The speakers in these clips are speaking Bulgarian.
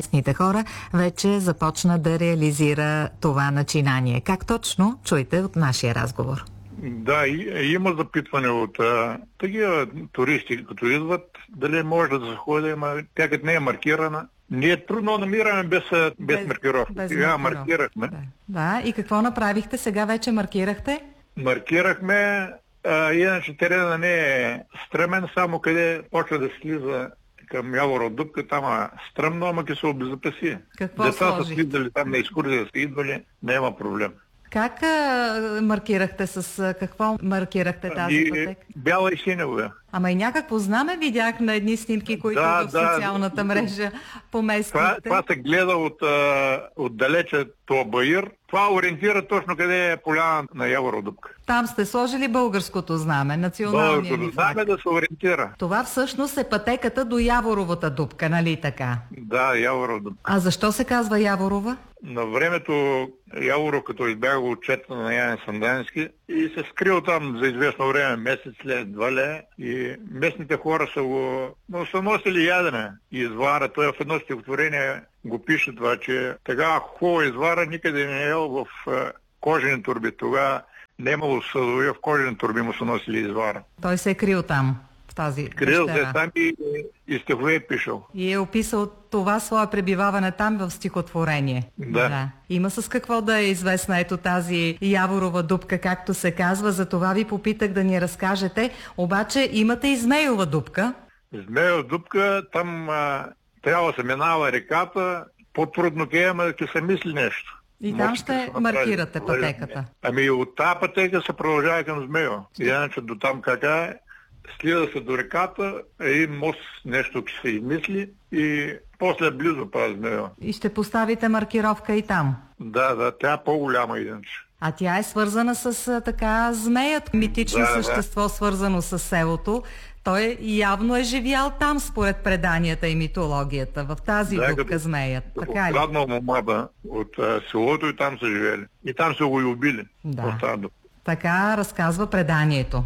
местните хора, вече започна да реализира това начинание. Как точно? Чуйте от нашия разговор. Да, има запитване от такива туристи, като идват, дали може да заходи, тя като не е маркирана. Ние трудно намираме без маркировка. Сега маркирахме. Да, и какво направихте? Сега вече маркирахте? Маркирахме, иначе терена не е стръмен, само къде почва да слиза към Яворова дупка, там е стръмно, ама ке се обезопаси. Деца са слизали там на екскурзия, са идвали, няма проблем. Как маркирахте, с какво маркирахте тази пътека? Бяла и синева. Ама и някакво знаме видях на едни снимки, които в социалната мрежа поместихте. Това се гледа отдалече това баир. Това ориентира точно къде е поляна на Яворова дупка. Там сте сложили българското знаме, националния ни флаг. Знаме да се ориентира. Това всъщност е пътеката до Яворовата дупка, нали така? Да, Яворова дупка. А защо се казва Яворова? На времето Яворов, като избяга отчета на Яне Сандански и се скрил там за известно време, месец след, 2 ле, и местните хора са носили ядене и извара. Той в едно стихотворение го пише това, че така хубава извара никъде не е в кожени турби. Тогава не имало съдове, в кожени турби му са носили извара. Той се е крил там. Крил се там и стихове е пишал. И е описал това свое пребиваване там в стихотворение. Да. Има с какво да е известна ето тази Яворова дупка, както се казва. За това ви попитах да ни разкажете. Обаче имате и Змейова дупка. Змейова дупка, там трябва да се минава реката. По-трудно ама да се мисли нещо. И там ще маркирате пътеката. Ами от тази пътека се продължава към Змейова. Иначе до там кака слиза се до реката, един мост нещо ще се измисли и после близо пара Змейова. И ще поставите маркировка и там? Да, тя е по-голяма иначе. А тя е свързана с така змеят, митично същество, свързано с селото. Той явно е живял там, според преданията и митологията, в тази дупка змеят. Така ли? Откраднал момата от селото и там са живели. И там са го и убили. Да. Така разказва преданието.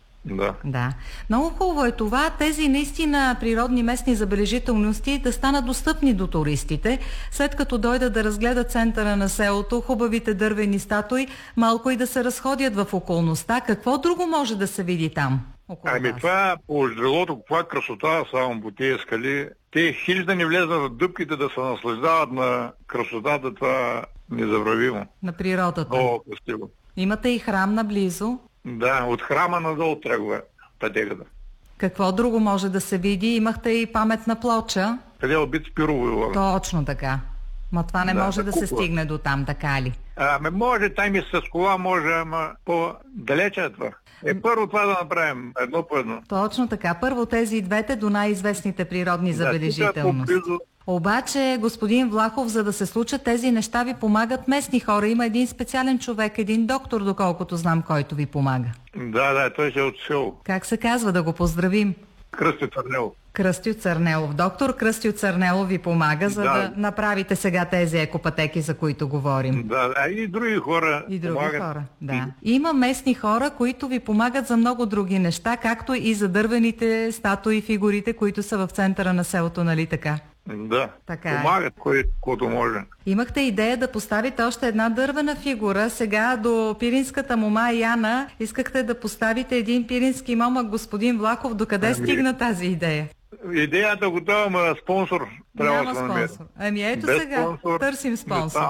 Да. Много хубаво е това, тези наистина природни местни забележителности да станат достъпни до туристите, след като дойдат да разгледат центъра на селото, хубавите дървени статуи, малко и да се разходят в околността. Какво друго може да се види там? Това по дрелото, каква красота само по тези скали. Те хили да не влезнат в дупките, да се наслаждават на красотата, това незабравимо. На природата. Много красиво. Имате и храм наблизо. Да, от храма надолу тръгва пътеката. Какво друго може да се види? Имахте и паметна плоча. Къде е убит Спирово? Точно така. Ма това не може да се стигне до там, така ли? Може, там и с кола може, ама по-далече е това. Първо това да направим, едно по едно. Точно така. Първо тези двете до най-известните природни забележителности. Обаче, господин Влахов, за да се случат тези неща, ви помагат местни хора. Има един специален човек, един доктор, доколкото знам, който ви помага. Да, той е от село. Как се казва, да го поздравим? Кръстю Църнелов. Кръстю Църнелов. Доктор Кръстю Църнелов ви помага, за да направите сега тези екопътеки, за които говорим. Да, и други хора помагат. Да. Има местни хора, които ви помагат за много други неща, както и за дървените статуи и фигурите, които са в центъра на селото, нали така? Да, помагат който може. Имахте идея да поставите още една дървена фигура. Сега до пиринската мома Яна искахте да поставите един пирински момък, господин Влахов. Докъде стигна тази идея? Идеята готова, ама спонсор трябва да се намери. Ето без сега търсим спонсор.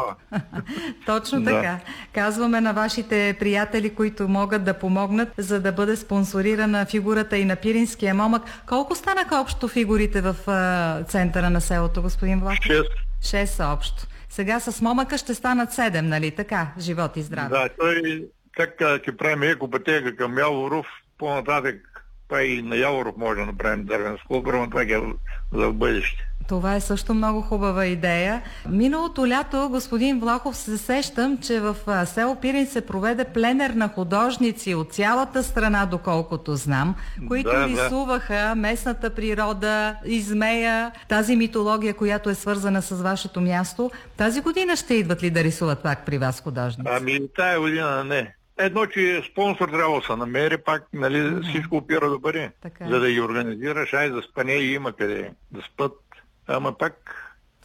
Точно така. Казваме на вашите приятели, които могат да помогнат, за да бъде спонсорирана фигурата и на пиринския момък. Колко станаха общо фигурите в центъра на селото, господин Влахов? 6 са общо. Сега с момъка ще станат 7, нали така? Живот и здраве. Да, той как ще правим екопътека към Яворов, по-нататък и на Яворов може да направим дървен скулптура, но това е за бъдеще. Това е също много хубава идея. Миналото лято, господин Влахов, се сещам, че в село Пирин се проведе пленер на художници от цялата страна, доколкото знам, които рисуваха местната природа, и змея, тази митология, която е свързана с вашето място. Тази година ще идват ли да рисуват пак при вас художници? Тая година не. Едно, че спонсор трябва да се намери, пак всичко опира до пари. За да ги организираш, да спане и има къде да спът. Ама пак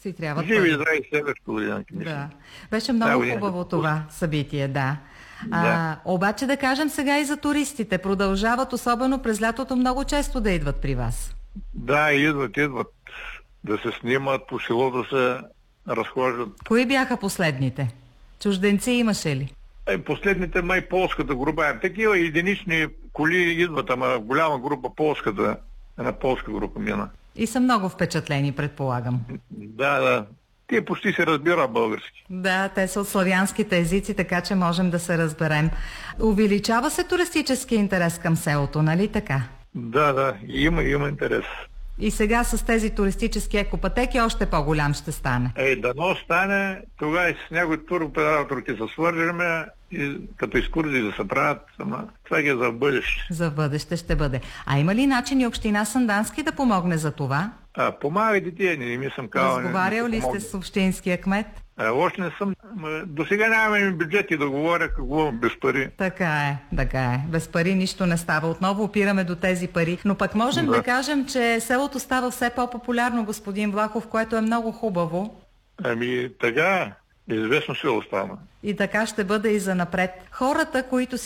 Си трябват Живи пари. и здрави следващата година. Да. Беше много хубаво това събитие, да. Обаче да кажем сега и за туристите. Продължават, особено през лятото, много често да идват при вас. Да, идват да се снимат, по селото се разхождат. Кои бяха последните? Чужденци имаше ли? Последните май полската група. Такива единични коли идват, ама голяма група полската. Една полска група мина. И са много впечатлени, предполагам. Да. Те почти се разбира български. Да, те са от славянските езици, така че можем да се разберем. Увеличава се туристически интерес към селото, нали така? Да, има интерес. И сега с тези туристически екопътеки още по-голям ще стане. Дано стане, тогава и с някои туроператорите се свържеме и като изкурзи да се правят, ама това е за бъдеще. За бъдеще ще бъде. А има ли начин и община Сандански да помогне за това? Помагайте тия, не ми съм казал. Разговарял ли сте с общинския кмет? Още не съм. До сега нямаме бюджети да говоря какво без пари. Така е. Без пари нищо не става. Отново опираме до тези пари. Но пък можем да кажем, че селото става все по-популярно, господин Влахов, което е много хубаво. Така, известно село стана. И така ще бъде и занапред. Хората, които